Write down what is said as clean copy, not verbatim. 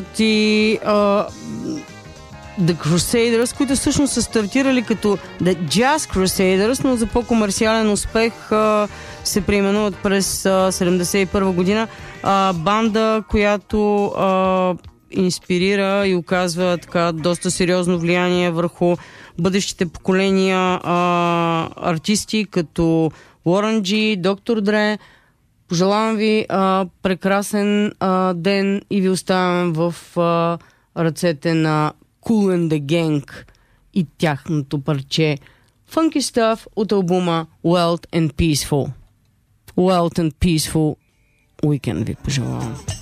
The Crusaders, които всъщност са стартирали като The Jazz Crusaders, но за по-комерциален успех се преименуват през 1971 година. Банда, която инспирира и оказва така доста сериозно влияние върху бъдещите поколения артисти, като Warren G, Dr. Dre. Пожелавам ви прекрасен ден и ви оставям в ръцете на Kool and the Gang и тяхното парче Funky Stuff от албума Wild and Peaceful. Wild and Peaceful Weekend ви пожелавам.